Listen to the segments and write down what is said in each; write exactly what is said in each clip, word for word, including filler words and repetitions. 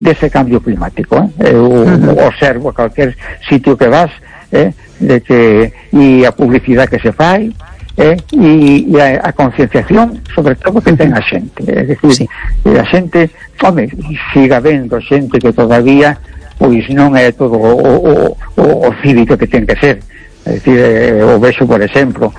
dese cambio climático, eh? Eu uh-huh. observo cualquier sitio que vas, eh? de que e a publicidade que se fai, eh? e, e a, a concienciación sobre todo que ten a xente, é dicir, sí. a xente, home, siga vendo xente que todavía pois non é todo o, o, o, o cívico que ten que ser. É dicir, eh, o vexo, por exemplo,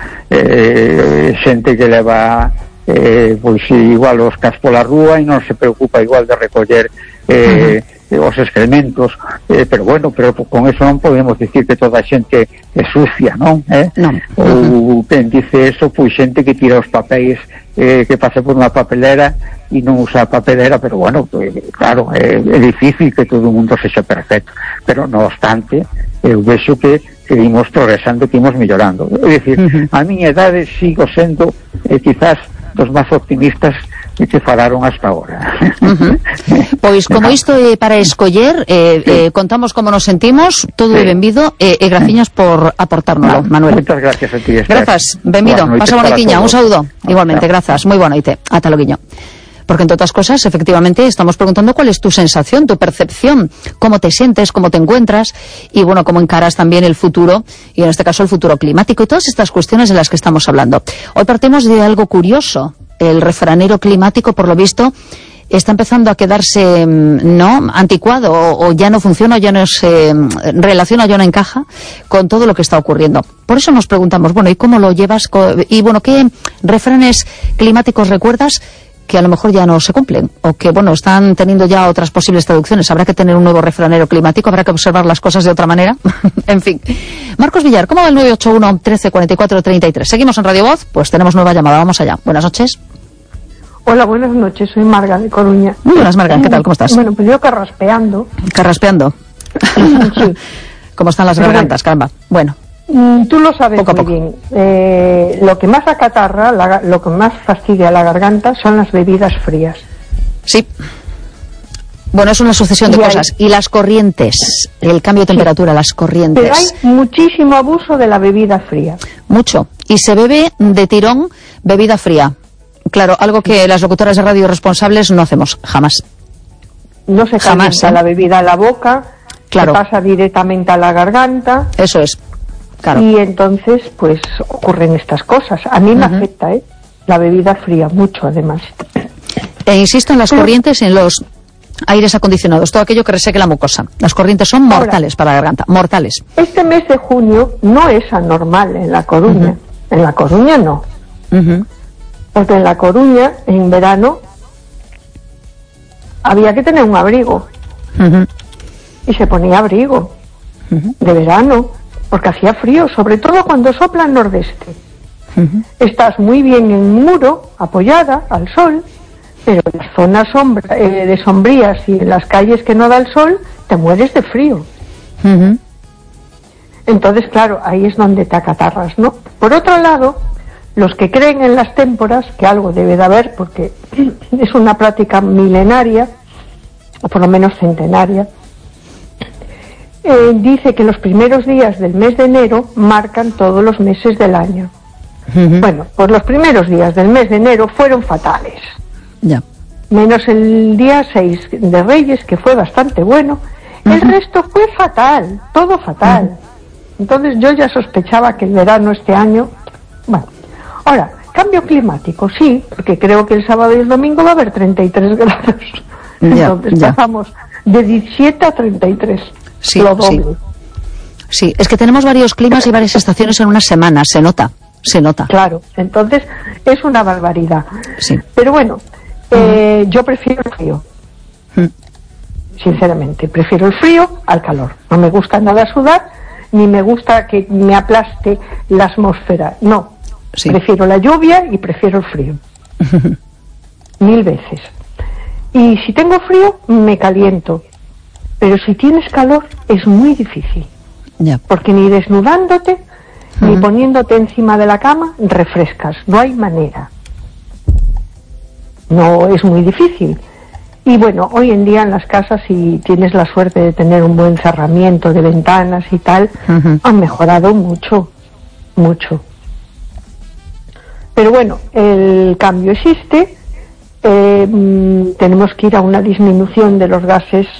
eh, xente que leva eh, pois igual os cas pola rúa e non se preocupa igual de recoller eh, uh-huh. os excrementos, eh, pero bueno, pero con eso non podemos dicir que toda a xente é sucia, non? Eh? Non. Ou uh-huh. quen dice eso, pois xente que tira os papéis, eh, que pasa por unha papelera e non usa a papelera, pero bueno, pues, claro, é, é difícil que todo o mundo sexa perfecto, pero non obstante, eu vexo que que imos progresando, que imos mellorando. É dicir, uh-huh. a miña edade sigo sendo eh, quizás dos máis optimistas que se falaron hasta agora. Uh-huh. Pois como isto é para escoller, eh, sí. eh, contamos como nos sentimos, todo é sí. benvido, e eh, eh, graciñas por aportárnoslo, no, Manuel. Moitas gracias a ti. Grazas, benvido, pasa boa noitiña, un saúdo, igualmente, grazas, moi boa noite, ata loguiño. Porque, entre otras cosas, efectivamente, estamos preguntando cuál es tu sensación, tu percepción, cómo te sientes, cómo te encuentras y, bueno, cómo encaras también el futuro, y en este caso el futuro climático y todas estas cuestiones de las que estamos hablando. Hoy partimos de algo curioso. El refranero climático, por lo visto, está empezando a quedarse, ¿no?, anticuado, o, o ya no funciona, o ya no se relaciona, ya no encaja con todo lo que está ocurriendo. Por eso nos preguntamos, bueno, ¿y cómo lo llevas? Y, bueno, ¿qué refranes climáticos recuerdas que a lo mejor ya no se cumplen, o que, bueno, están teniendo ya otras posibles traducciones? Habrá que tener un nuevo refranero climático, habrá que observar las cosas de otra manera. En fin. Marcos Villar, ¿cómo va el nueve ocho uno, trece, cuarenta y cuatro, treinta y tres? ¿Seguimos en Radio Voz? Pues tenemos nueva llamada, vamos allá. Buenas noches. Hola, buenas noches, soy Marga de Coruña. Muy buenas, Marga, ¿qué tal? ¿Cómo estás? Bueno, pues yo carraspeando. ¿Carraspeando? Sí. ¿Cómo están las gargantas, caramba? Bueno. Tú lo sabes poco muy poco. bien. Eh, lo que más acatarra, la, lo que más fastidia la garganta son las bebidas frías. Sí. Bueno, es una sucesión de y cosas. hay... Y las corrientes, el cambio de temperatura, sí. las corrientes. Pero hay muchísimo abuso de la bebida fría. Mucho. Y se bebe de tirón bebida fría. Claro, algo que las locutoras de radio responsables no hacemos, jamás. No se jamás, calienta ¿eh? la bebida a la boca, claro. se pasa directamente a la garganta. Eso es. Claro. Y entonces, pues, ocurren estas cosas. A mí me uh-huh. afecta, ¿eh? La bebida fría, mucho, además. E insisto en las Pero... corrientes, en los aires acondicionados, todo aquello que reseque la mucosa. Las corrientes son mortales Ahora, para la garganta, mortales. Este mes de junio no es anormal en La Coruña. Uh-huh. En La Coruña no. Uh-huh. Porque en La Coruña, en verano, había que tener un abrigo. Uh-huh. Y se ponía abrigo. Uh-huh. De verano. Porque hacía frío, sobre todo cuando sopla el nordeste. Uh-huh. Estás muy bien en un muro, apoyada al sol, pero en las zonas sombra, eh, de sombrías y en las calles que no da el sol, te mueres de frío. Uh-huh. Entonces, claro, ahí es donde te acatarras, ¿no? Por otro lado, los que creen en las témporas, que algo debe de haber, porque es una práctica milenaria, o por lo menos centenaria, Eh, dice que los primeros días del mes de enero marcan todos los meses del año. Uh-huh. Bueno, pues los primeros días del mes de enero fueron fatales. Ya. Menos el día seis de Reyes, que fue bastante bueno. Uh-huh. El resto fue fatal, todo fatal. Uh-huh. Entonces yo ya sospechaba que el verano este año... Bueno, ahora, cambio climático, sí, porque creo que el sábado y el domingo va a haber treinta y tres grados. Ya, Entonces ya. pasamos de diecisiete a treinta y tres. Sí, sí. Sí, es que tenemos varios climas y varias estaciones en una semana, se nota, se nota. Claro, entonces es una barbaridad. Sí. Pero bueno, eh, uh-huh. yo prefiero el frío. Uh-huh. Sinceramente, prefiero el frío al calor. No me gusta nada sudar, ni me gusta que me aplaste la atmósfera. No, sí. Prefiero la lluvia y prefiero el frío. Uh-huh. Mil veces. Y si tengo frío, me caliento. Pero si tienes calor, es muy difícil. Yeah. Porque ni desnudándote, uh-huh. ni poniéndote encima de la cama, refrescas. No hay manera. No, es muy difícil. Y bueno, hoy en día en las casas, si tienes la suerte de tener un buen cerramiento de ventanas y tal, uh-huh. han mejorado mucho, mucho. Pero bueno, el cambio existe. Eh, tenemos que ir a una disminución de los gases